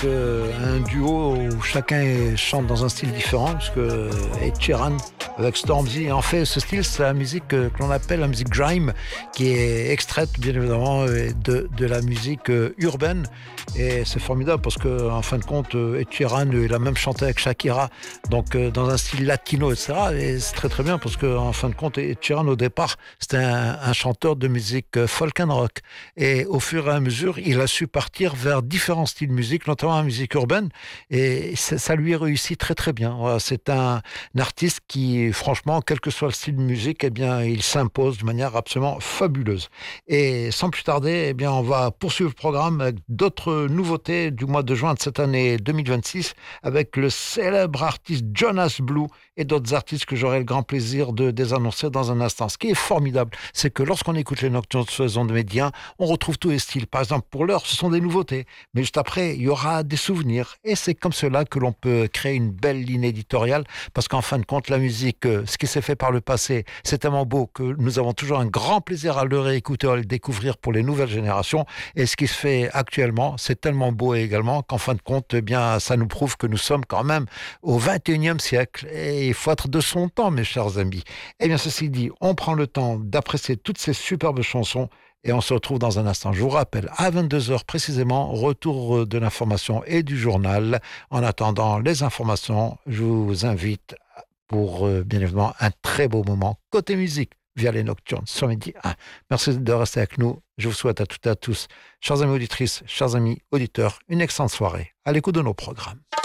Un duo où chacun chante dans un style différent, parce que Ed Sheeran avec Stormzy, en fait, ce style, c'est la musique que l'on appelle la musique grime, qui est extraite, bien évidemment, de la musique urbaine. Et c'est formidable parce que, en fin de compte, Ed Sheeran, il a même chanté avec Shakira, donc dans un style latino, etc. Et c'est très très bien parce que, en fin de compte, Ed Sheeran, au départ, c'était un chanteur de musique folk and rock. Et au fur et à mesure, il a su partir vers différents styles de musique, notamment la musique urbaine, et ça lui réussit très très bien. Voilà, c'est un artiste qui, franchement, quel que soit le style de musique, eh bien, il s'impose de manière absolument fabuleuse. Et sans plus tarder, eh bien, on va poursuivre le programme avec d'autres nouveautés du mois de juin de cette année 2026, avec le célèbre artiste Jonas Blue et d'autres artistes que j'aurai le grand plaisir de désannoncer dans un instant. Ce qui est formidable, c'est que lorsqu'on écoute les Nocturnes sur les ondes médias, on retrouve tous les styles. Par exemple, pour l'heure, ce sont des nouveautés, mais juste après, il y aura des souvenirs. Et c'est comme cela que l'on peut créer une belle ligne éditoriale, parce qu'en fin de compte, la musique, ce qui s'est fait par le passé, c'est tellement beau que nous avons toujours un grand plaisir à le réécouter, à le découvrir pour les nouvelles générations. Et ce qui se fait actuellement, c'est tellement beau également qu'en fin de compte, eh bien, ça nous prouve que nous sommes quand même au 21e siècle. Et il faut être de son temps, mes chers amis. Eh bien, ceci dit, on prend le temps d'apprécier toutes ces superbes chansons. Et on se retrouve dans un instant. Je vous rappelle, à 22 heures précisément, retour de l'information et du journal. En attendant les informations, je vous invite pour, bien évidemment, un très beau moment côté musique via les Nocturnes sur Midi 1. Merci de rester avec nous. Je vous souhaite à toutes et à tous, chers amis auditrices, chers amis auditeurs, une excellente soirée à l'écoute de nos programmes.